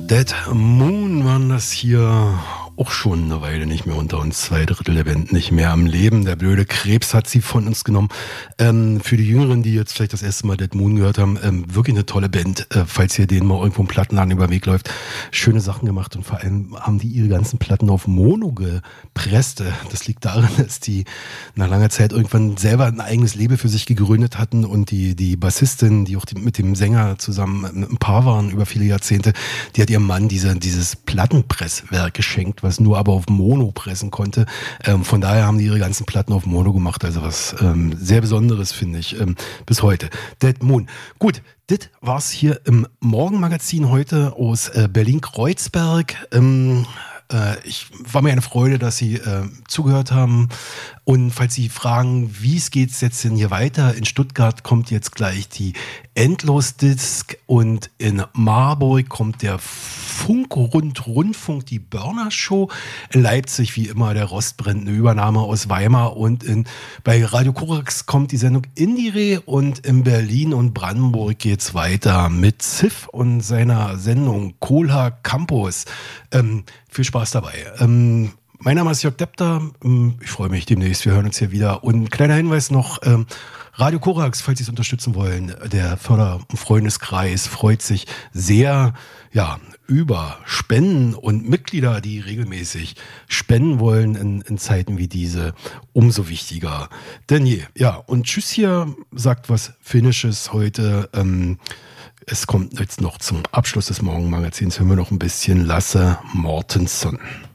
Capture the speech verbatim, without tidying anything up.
Dead Moon waren das hier auch schon eine Weile nicht mehr unter uns. Zwei Drittel der Band nicht mehr am Leben. Der blöde Krebs hat sie von uns genommen. Ähm, für die Jüngeren, die jetzt vielleicht das erste Mal Dead Moon gehört haben, ähm, wirklich eine tolle Band. Äh, falls ihr denen mal irgendwo im Plattenladen über den Weg läuft. Schöne Sachen gemacht und vor allem haben die ihre ganzen Platten auf Mono gepresst. Das liegt daran, dass die nach langer Zeit irgendwann selber ein eigenes Label für sich gegründet hatten und die, die Bassistin, die auch die, mit dem Sänger zusammen ein Paar waren über viele Jahrzehnte, die hat ihrem Mann diese, dieses Plattenpresswerk geschenkt, was nur aber auf Mono pressen konnte. Ähm, von daher haben die ihre ganzen Platten auf Mono gemacht. Also was ähm, sehr Besonderes, finde ich, ähm, bis heute. Dead Moon. Gut, das war's hier im Morgenmagazin heute aus äh, Berlin-Kreuzberg. Ähm, äh, ich war mir eine Freude, dass Sie äh, zugehört haben. Und falls Sie fragen, wie es geht jetzt denn hier weiter, in Stuttgart kommt jetzt gleich die Endlosdisk und in Marburg kommt der Funk-Rund-Rundfunk, die Burner-Show. In Leipzig, wie immer, der Rostbrenn, eine Übernahme aus Weimar. Und in, bei Radio Korax kommt die Sendung Indire und in Berlin und Brandenburg geht's weiter mit Ziff und seiner Sendung Kohlha Campus. Ähm, viel Spaß dabei. Ähm, Mein Name ist Jörg Depter. Ich freue mich demnächst. Wir hören uns hier wieder. Und ein kleiner Hinweis noch. Radio Korax, falls Sie es unterstützen wollen. Der Förder- und Freundeskreis freut sich sehr, ja, über Spenden und Mitglieder, die regelmäßig spenden wollen in, in Zeiten wie diese. Umso wichtiger denn je. Ja, und tschüss hier, sagt was Finnisches heute. Ähm, es kommt jetzt noch zum Abschluss des Morgenmagazins. Hören wir noch ein bisschen Lasse Mortensson.